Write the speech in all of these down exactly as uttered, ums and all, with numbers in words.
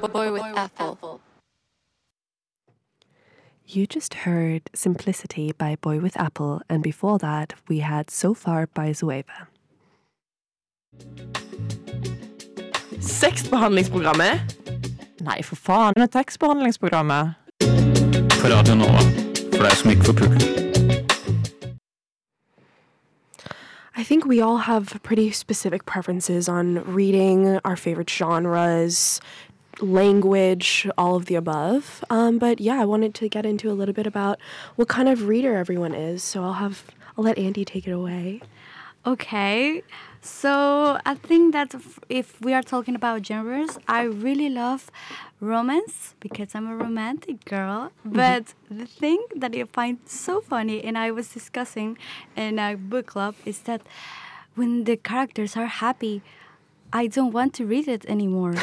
Boy with Apple. You just heard Simplicity by Boy with Apple, and before that we had So Far by Zoeva. Sexbehandlingsprogrammet? Nei, for faen, det er tekstbehandlingsprogrammet. På Radio Nova, for deg som ikke får publikum. I think we all have pretty specific preferences on reading, our favorite genres, language, all of the above. Um, but yeah, I wanted to get into a little bit about what kind of reader everyone is. So I'll have I'll let Andy take it away. Okay, so I think that if we are talking about genres, I really love romance because I'm a romantic girl. Mm-hmm. But the thing that I find so funny, and I was discussing in a book club, is that when the characters are happy, I don't want to read it anymore.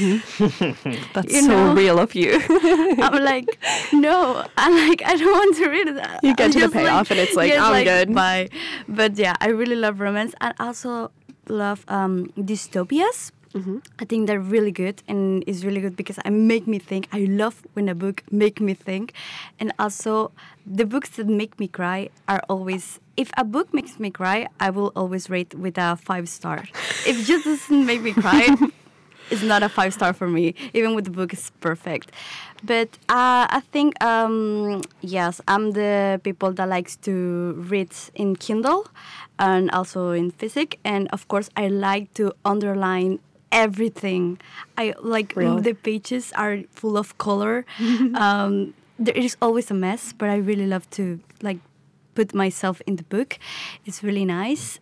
Mm-hmm. That's you so know? real of you. I'm like, no, I'm like, I don't want to read it. You get I'm to the just payoff like, and it's like, yes, I'm like, good. Bye. But yeah, I really love romance and also love um, dystopias. Mm-hmm. I think they're really good and it's really good because I make me think. I love when a book make me think. And also the books that make me cry are always, if a book makes me cry, I will always rate with a five star. If it just doesn't make me cry, it's not a five star for me. Even with the book, it's perfect. But uh, I think, um, yes, I'm the people that likes to read in Kindle and also in physics. And of course, I like to underline everything. I like really? The pages are full of color. um, there is always a mess, but I really love to like put myself in the book. It's really nice.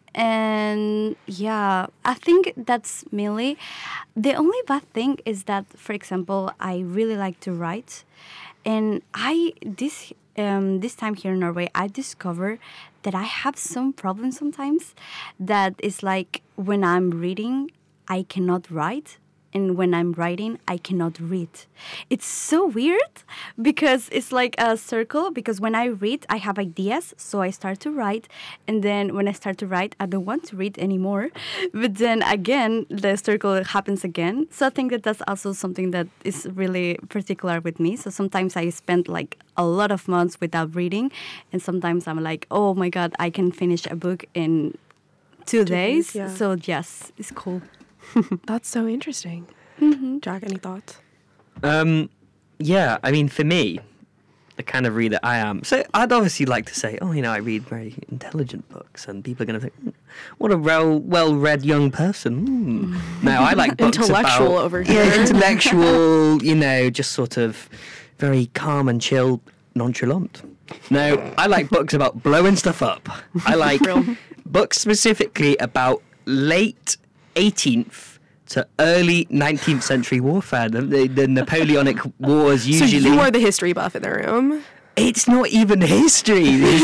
And yeah, I think that's mainly. The only bad thing is that, for example, I really like to write. And I, this um, this time here in Norway, I discovered that I have some problems sometimes. That is like when I'm reading, I cannot write. And when I'm writing, I cannot read. It's so weird because it's like a circle. Because when I read, I have ideas, so I start to write. And then when I start to write, I don't want to read anymore. But then again, the circle happens again. So I think that that's also something that is really particular with me. So sometimes I spend like a lot of months without reading. And sometimes I'm like, oh my God, I can finish a book in two, two days. days yeah. So yes, it's cool. That's so interesting. Mm-hmm. Jack, any thoughts? Um, yeah, I mean, for me, the kind of reader I am, so I'd obviously like to say, oh, you know, I read very intelligent books, and people are going to think, mm, what a well, well-read young person. Mm. No, I like books intellectual about, over here. Yeah, intellectual, you know, just sort of very calm and chill, nonchalant. No, I like books about blowing stuff up. I like books specifically about late eighteenth to early nineteenth century warfare. The, the, the Napoleonic Wars usually... So you are the history buff in the room? It's not even history.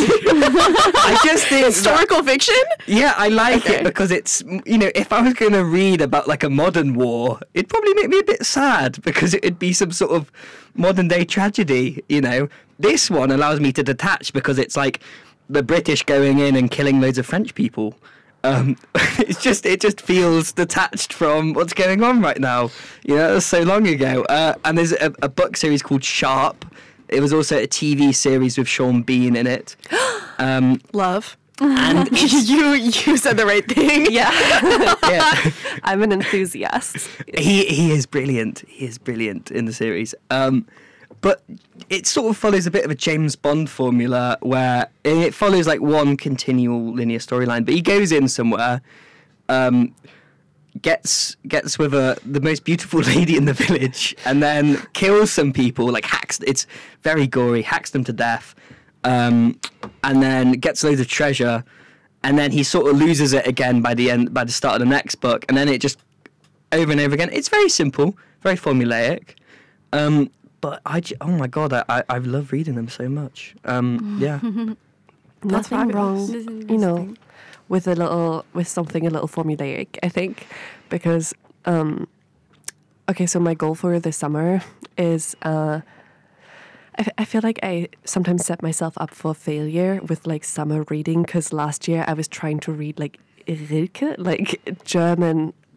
I just think... Historical that, fiction? Yeah, I like okay. it because it's, you know, if I was going to read about like a modern war, it'd probably make me a bit sad because it'd be some sort of modern day tragedy, you know. This one allows me to detach because it's like the British going in and killing loads of French people. Um, it's just it just feels detached from what's going on right now. You know, it was so long ago. Uh, and there's a, a book series called Sharp. It was also a T V series with Sean Bean in it. Um, Love. And you you said the right thing. Yeah. yeah. I'm an enthusiast. He he is brilliant. He is brilliant in the series. Um, but it sort of follows a bit of a James Bond formula where it follows like one continual linear storyline, but he goes in somewhere, um, gets gets with a, the most beautiful lady in the village, and then kills some people, like hacks. It's very gory, hacks them to death, um, and then gets loads of treasure, and then he sort of loses it again by the end, by the start of the next book, and then it just over and over again. It's very simple, very formulaic. Um, But I, oh my God, I, I, I love reading them so much. Um, yeah. Nothing wrong, you know, with a little, with something a little formulaic, I think, because, um, okay, so my goal for this summer is, uh, I, I feel like I sometimes set myself up for failure with like summer reading, because last year I was trying to read like Rilke, like German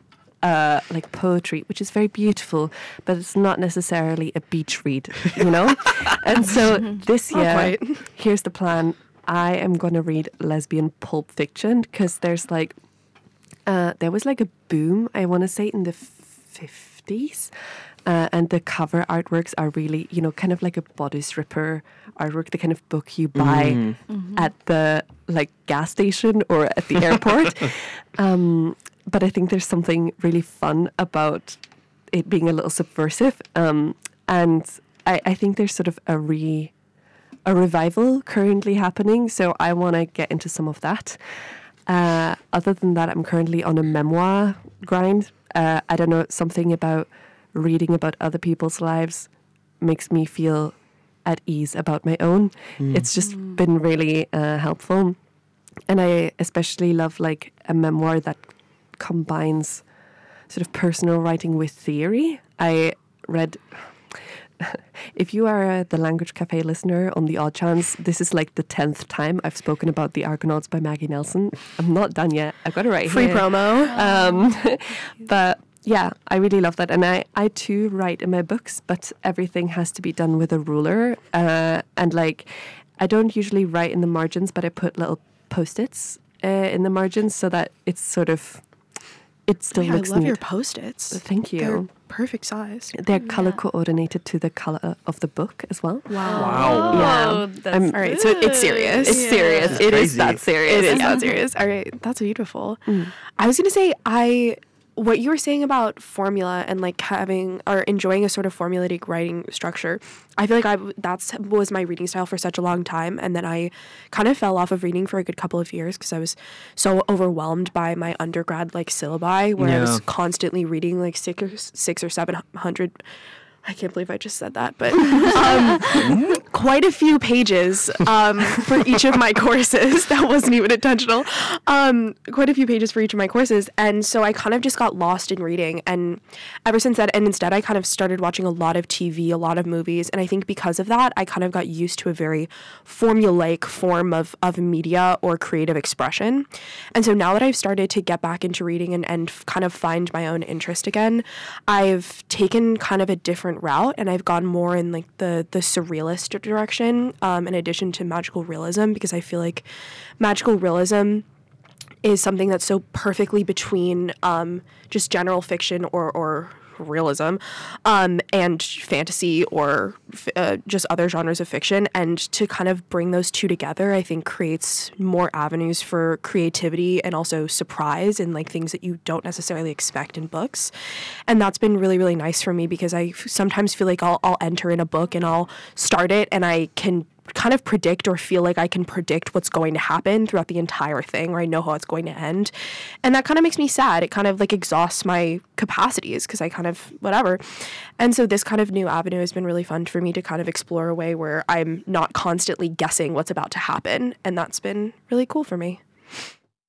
uh, like poetry, which is very beautiful, but it's not necessarily a beach read, you know? And so this year, here's the plan. I am going to read lesbian pulp fiction because there's like, uh, there was like a boom, I want to say, in the fifties. Uh, and the cover artworks are really, you know, kind of like a bodice ripper artwork, the kind of book you buy mm. mm-hmm. at the like gas station or at the airport. um, but I think there's something really fun about it being a little subversive. Um, and I, I think there's sort of a re a revival currently happening. So I want to get into some of that. Uh, other than that, I'm currently on a memoir grind. Uh, I don't know, something about reading about other people's lives makes me feel at ease about my own. Mm. It's just mm. been really uh, helpful. And I especially love like a memoir that combines sort of personal writing with theory. I read, if you are uh, the Language Cafe listener on the odd chance, this is like the tenth time I've spoken about The Argonauts by Maggie Nelson. I'm not done yet. I've got it right Free here. Free promo. Um, but yeah, I really love that. And I, I too write in my books, but everything has to be done with a ruler. Uh, and like, I don't usually write in the margins, but I put little post-its uh, in the margins so that it's sort of, it still yeah, looks I love neat. your post-its. Thank you. They're perfect size. They're yeah. color coordinated to the color of the book as well. Wow. Wow. Yeah. That's all right, so it's serious. It's yeah. serious. That's it crazy. is that serious. It is yeah. that serious. All right, that's beautiful. Mm. I was going to say, I... what you were saying about formula and like having or enjoying a sort of formulaic writing structure, I feel like I that's was my reading style for such a long time, and then I kind of fell off of reading for a good couple of years because I was so overwhelmed by my undergrad like syllabi where yeah. I was constantly reading like six or six or seven hundred. I can't believe I just said that, but um, quite a few pages um, for each of my courses. That wasn't even intentional. Um, quite a few pages for each of my courses. And so I kind of just got lost in reading. And ever since that, and instead I kind of started watching a lot of T V, a lot of movies. And I think because of that, I kind of got used to a very formulaic form of, of media or creative expression. And so now that I've started to get back into reading and, and kind of find my own interest again, I've taken kind of a different route, and I've gone more in like the the surrealist direction um, in addition to magical realism, because I feel like magical realism is something that's so perfectly between um, just general fiction or or realism um, and fantasy or uh, just other genres of fiction, and to kind of bring those two together I think creates more avenues for creativity and also surprise and like things that you don't necessarily expect in books. And that's been really really nice for me, because I sometimes feel like I'll, I'll enter in a book and I'll start it and I can kind of predict or feel like I can predict what's going to happen throughout the entire thing, or I know how it's going to end. And that kind of makes me sad. It kind of like exhausts my capacities because I kind of whatever. And so this kind of new avenue has been really fun for me to kind of explore a way where I'm not constantly guessing what's about to happen. And that's been really cool for me.